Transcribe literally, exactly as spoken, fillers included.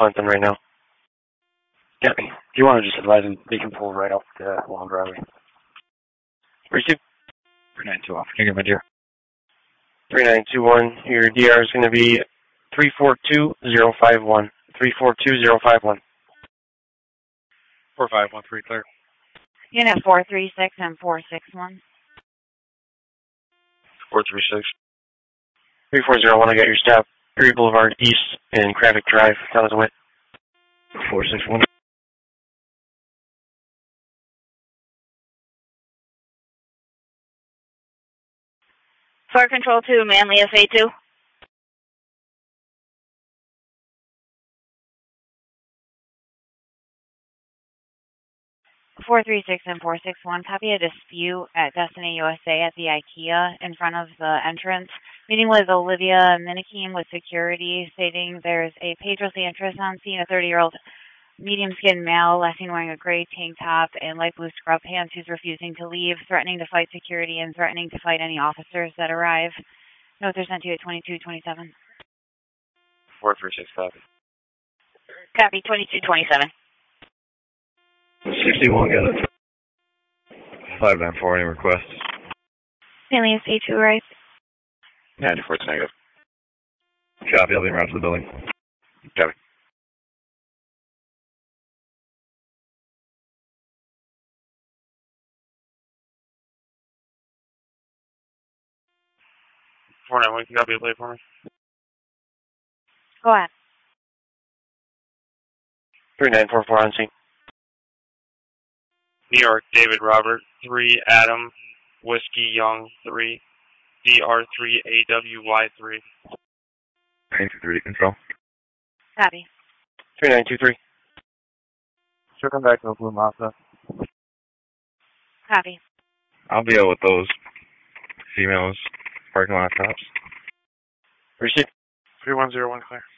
punt them right now. Yeah, if you want to just advise them, they can pull right off the long driveway. Receive. three nine two off. Can you get my dear? three nine two one. Your D R is going to be three four two zero five one. three four two zero five one. four five one three, clear. Unit four three six and four six one. four three six. three four zero one, I got your stop. Erie Boulevard East and Kravick Drive, down the way. four six one. Fire Control two, Manly F A two. four three six and four six one, copy a dispute at Destiny U S A at the IKEA in front of the entrance. Meeting with Olivia Minikeen with security, stating there's a page with the interest on scene, a thirty-year-old medium-skinned male, last seen wearing a gray tank top and light blue scrub pants, who's refusing to leave, threatening to fight security and threatening to fight any officers that arrive. Notes are sent to you at twenty-two twenty-seven. four three six, copy. Copy, twenty-two twenty-seven. sixty-one, got it. five nine four, any requests? Manly F A two, right? ninety-four, it's negative. Copy, I'll be around to the building. Copy. four nine one, can you copy a play for me? Go ahead. three nine four four on scene. New York, David Robert, three, Adam, Whiskey Young, three, D R three, A W Y three. nine two three, control. Copy. three nine two three. She'll come back to the Blue Masa. Copy. I'll be out with those females, parking lot tops. Receive. three one zero one, clear.